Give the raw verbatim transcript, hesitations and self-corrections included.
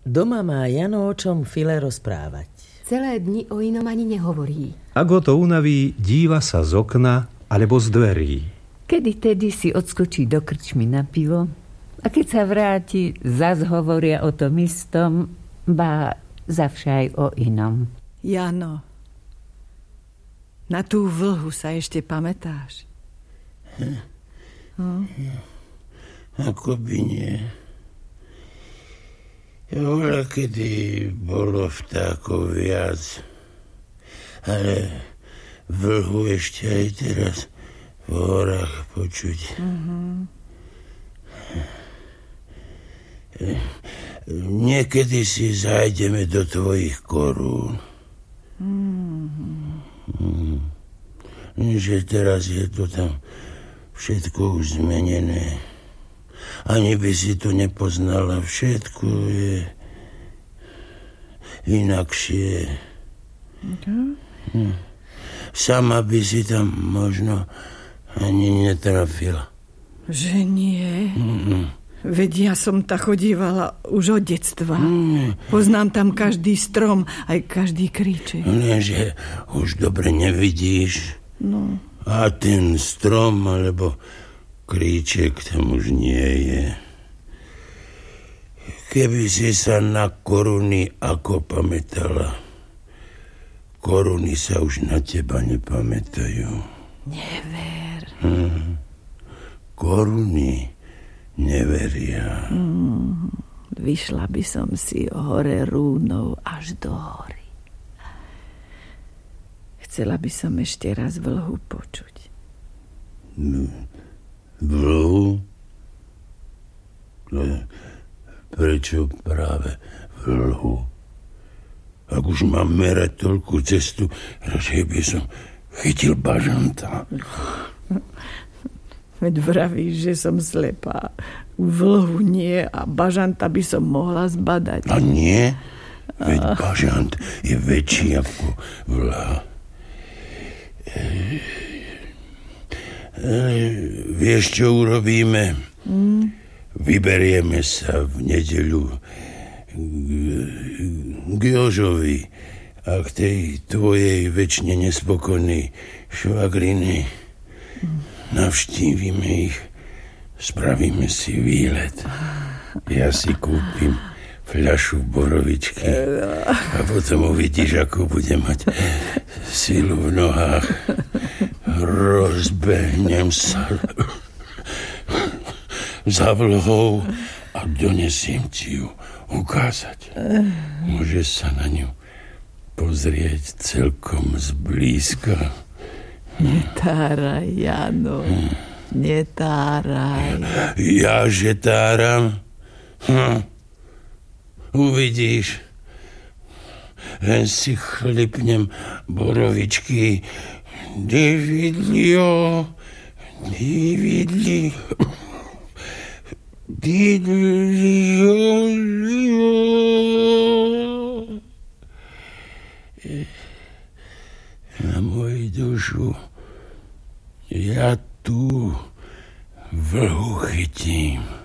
Doma má Jano o čom File rozprávať. Celé dni o inom ani nehovorí. Ak ho to unaví, díva sa z okna alebo z dverí. Kedy tedy si odskočí do krčmy na pivo a keď sa vráti, zas hovoria o tom istom, ba zavšaj o inom. Jano, na tú vlhu sa ešte pamätáš? Hm. Hm. Ako by nie. Voľa, kedy bolo vtákov viac, ale vlhu ešte aj teraz v horách počuť. Mm-hmm. Niekedy si zájdeme do tvojich korún. Mm-hmm. Že teraz je to tam všetko už zmenené. Ani by si to nepoznala. Všetko je inakšie. Okay. Hm. Sama by si tam možno ani netrafila. Že nie? Mm-mm. Veď ja som ta chodívala už od detstva. Mm. Poznám tam každý strom, aj každý kríček. Lenže už dobre nevidíš. No. A ten strom, alebo kríček tam už nie je. Keby si sa na koruny ako pamätala, koruny sa už na teba nepamätajú. Never. Hm. Koruny neveria. Mm. Vyšla by som si hore rúnou až do hory. Chcela by som ešte raz vlhu počuť. Vlhu? Prečo práve vlhu? Ak už mám merať toľkú cestu, radšej by som chytil bažanta. Veď vravíš, že som slepá. U vlhu nie a bažanta by som mohla zbadať. A nie? Veď bažant je väčší ako vlha. E, e, vieš, čo urobíme? Mm. Vyberieme sa v nedeľu k Jožovi a k tej tvojej večne nespokojnej švagriny. Mm. Navštívime ich, spravíme si výlet. Ja si kúpim fľašu borovičky a potom uvidíš, ako bude mať silu v nohách. Rozbehnem sa za vlhou a donesiem ti ju ukázať. Môžeš sa na ňu pozrieť celkom zblízka. Netáraj, Jano. Netáraj. Ja, že táram? Hm. Uvidíš. Len si chlipnem borovičky. Dividlio, dividli, dividlio. Na moju dušu ja tu vlhu chytím.